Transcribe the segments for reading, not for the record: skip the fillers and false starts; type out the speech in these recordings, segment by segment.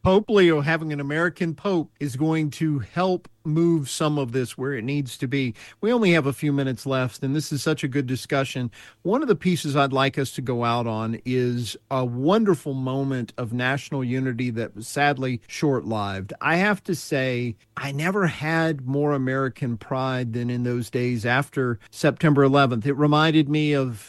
Pope Leo having an American Pope is going to help move some of this where it needs to be. We only have a few minutes left, and this is such a good discussion. One of the pieces I'd like us to go out on is a wonderful moment of national unity that was sadly short-lived. I have to say, I never had more American pride than in those days after September 11th. It reminded me of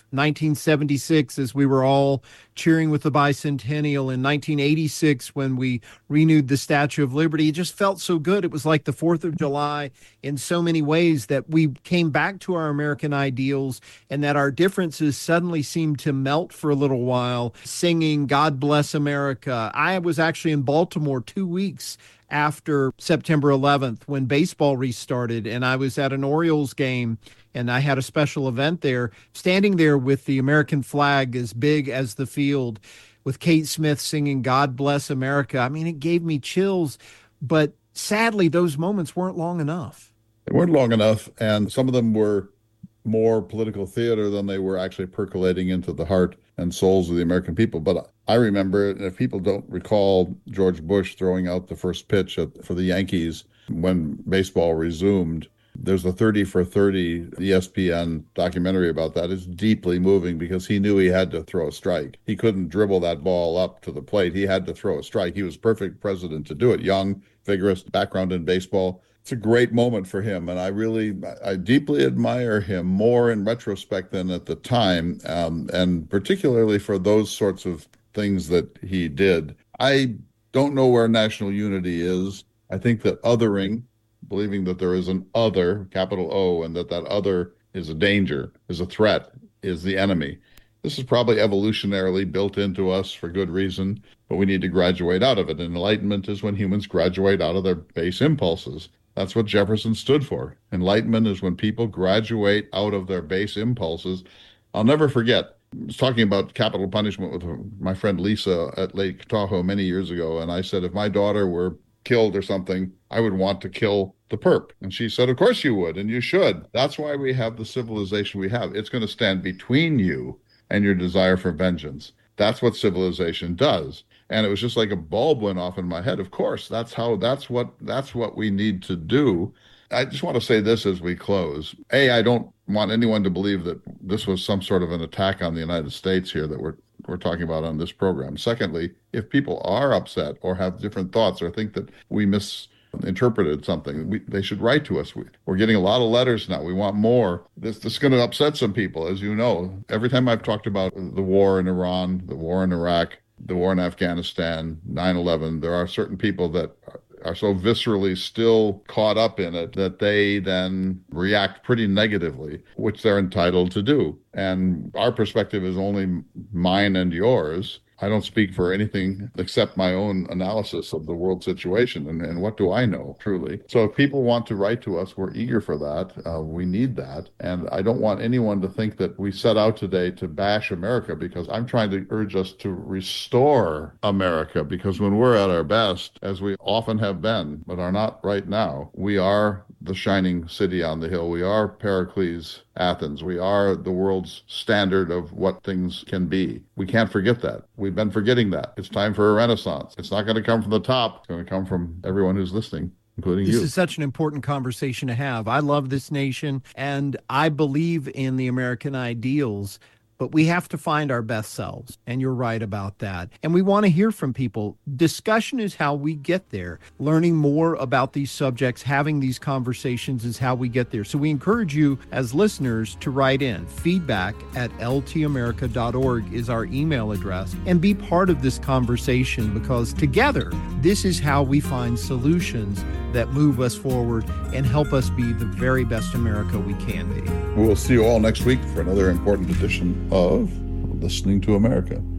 1976 as we were all cheering with the bicentennial, in 1986 when we renewed the Statue of Liberty. It just felt so good. It was like the 4th of July in so many ways, that we came back to our American ideals and that our differences suddenly seemed to melt for a little while, singing God Bless America. I was actually in Baltimore 2 weeks after September 11th when baseball restarted, and I was at an Orioles game, and I had a special event there, standing there with the American flag as big as the field, with Kate Smith singing God Bless America. I mean, it gave me chills, but sadly, those moments weren't long enough. They weren't long enough, and some of them were more political theater than they were actually percolating into the heart and souls of the American people. But I remember, and if people don't recall George Bush throwing out the first pitch for the Yankees when baseball resumed, there's a 30 for 30 ESPN documentary about that. It's deeply moving because he knew he had to throw a strike. He couldn't dribble that ball up to the plate. He had to throw a strike. He was perfect president to do it. Young, vigorous, background in baseball. It's a great moment for him, and I deeply admire him more in retrospect than at the time, and particularly for those sorts of things that he did. I don't know where national unity is. I think that othering, believing that there is an other, capital O, and that other is a danger, is a threat, is the enemy. This is probably evolutionarily built into us for good reason, but we need to graduate out of it. Enlightenment is when humans graduate out of their base impulses. That's what Jefferson stood for. Enlightenment is when people graduate out of their base impulses. I'll never forget, I was talking about capital punishment with my friend Lisa at Lake Tahoe many years ago, and I said, if my daughter were killed or something, I would want to kill the perp. And she said, of course you would, and you should. That's why we have the civilization we have. It's going to stand between you and your desire for vengeance. That's what civilization does. And it was just like a bulb went off in my head. Of course, that's what we need to do. I just want to say this as we close. I don't want anyone to believe that this was some sort of an attack on the United States here that we're talking about on this program. Secondly, if people are upset or have different thoughts or think that we misinterpreted something, they should write to us. We're getting a lot of letters now. We want more. This is going to upset some people, as you know. Every time I've talked about the war in Iran, the war in Iraq, the war in Afghanistan, 9/11, there are certain people that are so viscerally still caught up in it that they then react pretty negatively, which they're entitled to do. And our perspective is only mine and yours. I don't speak for anything except my own analysis of the world situation. And what do I know, truly? So if people want to write to us, we're eager for that. We need that. And I don't want anyone to think that we set out today to bash America, because I'm trying to urge us to restore America, because when we're at our best, as we often have been, but are not right now, we are the shining city on the hill. We are Pericles, Athens. We are the world's standard of what things can be. We can't forget that. We've been forgetting that. It's time for a renaissance. It's not going to come from the top. It's going to come from everyone who's listening, including you. This is such an important conversation to have. I love this nation, and I believe in the American ideals, but we have to find our best selves. And you're right about that. And we want to hear from people. Discussion is how we get there. Learning more about these subjects, having these conversations is how we get there. So we encourage you as listeners to write in. feedback@ltamerica.org is our email address. And be part of this conversation, because together, this is how we find solutions that move us forward and help us be the very best America we can be. We'll see you all next week for another important edition of Listening to America.